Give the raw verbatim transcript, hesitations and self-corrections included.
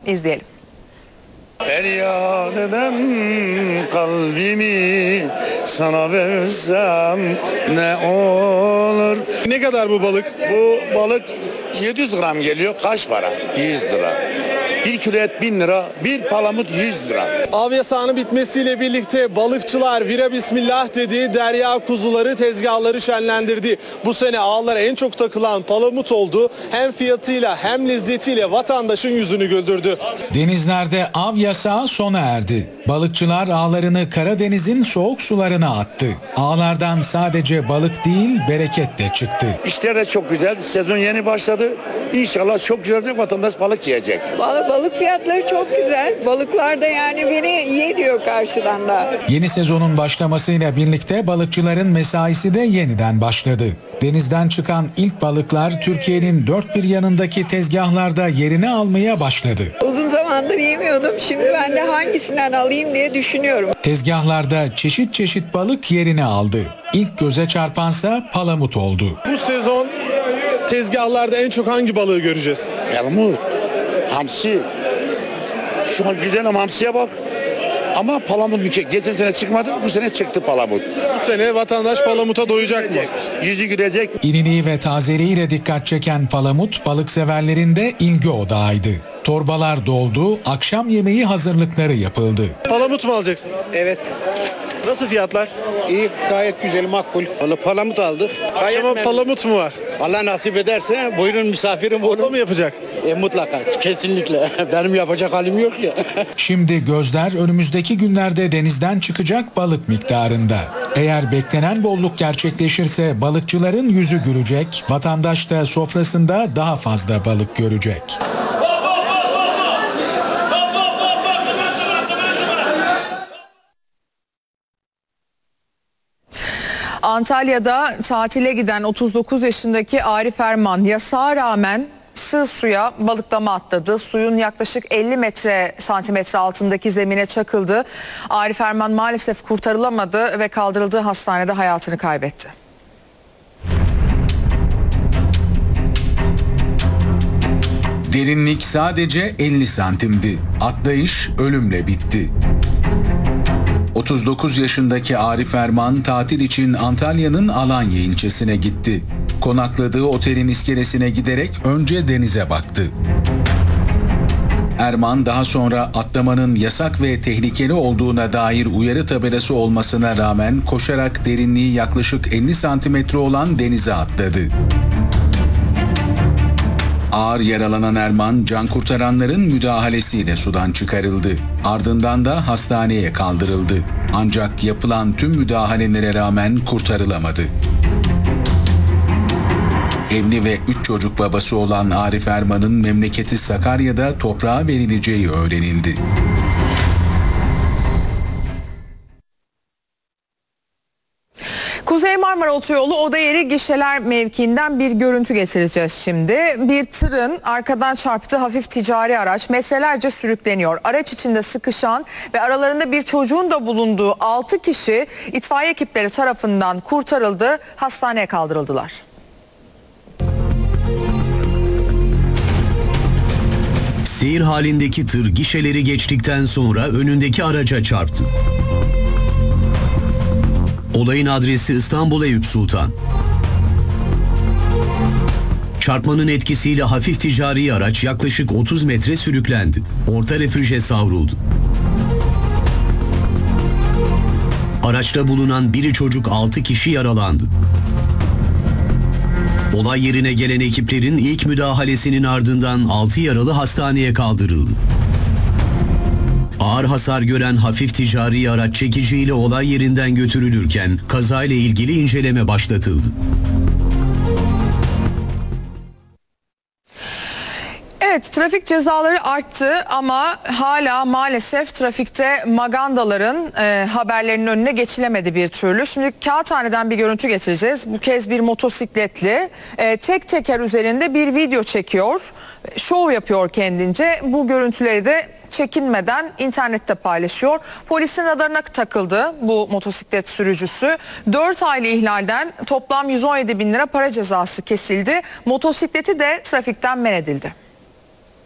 İzleyelim. Feryat edem kalbimi sana versem ne olur. Ne kadar bu balık? Bu balık yedi yüz gram geliyor. Kaç para? yüz lira. Bir kilo et bin lira. Bir palamut yüz lira. Av yasağının bitmesiyle birlikte balıkçılar vira bismillah dedi, derya kuzuları tezgahları şenlendirdi. Bu sene ağlara en çok takılan palamut oldu. Hem fiyatıyla hem lezzetiyle vatandaşın yüzünü güldürdü. Denizlerde av yasağı sona erdi. Balıkçılar ağlarını Karadeniz'in soğuk sularına attı. Ağlardan sadece balık değil, bereket de çıktı. İşler de çok güzel. Sezon yeni başladı. İnşallah çok güzel olacak, vatandaş balık yiyecek. Vallahi balık fiyatları çok güzel. Balıklar da yani beni iyi ediyor karşıdan da. Yeni sezonun başlamasıyla birlikte balıkçıların mesaisi de yeniden başladı. Denizden çıkan ilk balıklar Türkiye'nin dört bir yanındaki tezgahlarda yerini almaya başladı. Uzun zamandır yemiyordum. Şimdi ben de hangisinden alayım diye düşünüyorum. Tezgahlarda çeşit çeşit balık yerini aldı. İlk göze çarpansa palamut oldu. Bu sezon tezgahlarda en çok hangi balığı göreceğiz? Palamut, hamsi. Şu an güzel ama hamsiye bak. Ama palamut mükemmel. Geçen sene çıkmadı, bu sene çıktı palamut. Bu sene vatandaş palamuta doyacak mı? Yüzü gülecek. İriliği ve tazeliğiyle dikkat çeken palamut balık severlerin de ilgi odağıydı. Torbalar doldu, akşam yemeği hazırlıkları yapıldı. Palamut mu alacaksınız? Evet. Nasıl fiyatlar? İyi, gayet güzel, makbul. Valla palamut aldık. Akşama palamut mu var? Allah nasip ederse buyurun misafirim O olun. mu yapacak? E, mutlaka, kesinlikle. Benim yapacak halim yok ya. Şimdi gözler önümüzdeki günlerde denizden çıkacak balık miktarında. Eğer beklenen bolluk gerçekleşirse balıkçıların yüzü gülecek, vatandaş da sofrasında daha fazla balık görecek. Antalya'da tatile giden otuz dokuz yaşındaki Arif Erman yasağa rağmen sığ suya balıklama atladı. Suyun yaklaşık elli metre santimetre altındaki zemine çakıldı. Arif Erman maalesef kurtarılamadı ve kaldırıldığı hastanede hayatını kaybetti. Derinlik sadece elli santimdi. Atlayış ölümle bitti. otuz dokuz yaşındaki Arif Erman tatil için Antalya'nın Alanya ilçesine gitti. Konakladığı otelin iskelesine giderek önce denize baktı. Erman daha sonra atlamanın yasak ve tehlikeli olduğuna dair uyarı tabelası olmasına rağmen koşarak derinliği yaklaşık elli santimetre olan denize atladı. Ağır yaralanan Erman, can kurtaranların müdahalesiyle sudan çıkarıldı. Ardından da hastaneye kaldırıldı. Ancak yapılan tüm müdahalelere rağmen kurtarılamadı. Evli ve üç çocuk babası olan Arif Erman'ın memleketi Sakarya'da toprağa verileceği öğrenildi. Kuzey Marmara Otoyolu Odayeri Gişeler mevkiinden bir görüntü getireceğiz şimdi. Bir tırın arkadan çarptığı hafif ticari araç metrelerce sürükleniyor. Araç içinde sıkışan ve aralarında bir çocuğun da bulunduğu altı kişi itfaiye ekipleri tarafından kurtarıldı, hastaneye kaldırıldılar. Seyir halindeki tır gişeleri geçtikten sonra önündeki araca çarptı. Olayın adresi İstanbul Eyüp Sultan. Çarpmanın etkisiyle hafif ticari araç yaklaşık otuz metre sürüklendi. Orta refüje savruldu. Araçta bulunan biri çocuk altı kişi yaralandı. Olay yerine gelen ekiplerin ilk müdahalesinin ardından altı yaralı hastaneye kaldırıldı. Ağır hasar gören hafif ticari araç çekiciyle olay yerinden götürülürken kazayla ilgili inceleme başlatıldı. Evet, trafik cezaları arttı ama hala maalesef trafikte magandaların e, haberlerinin önüne geçilemedi bir türlü. Şimdi Kağıthane'den bir görüntü getireceğiz. Bu kez bir motosikletli e, tek teker üzerinde bir video çekiyor. Şov yapıyor kendince. Bu görüntüleri de çekinmeden internette paylaşıyor. Polisin radarına takıldı bu motosiklet sürücüsü. dört aylı ihlalden toplam yüz on yedi bin lira para cezası kesildi. Motosikleti de trafikten men edildi.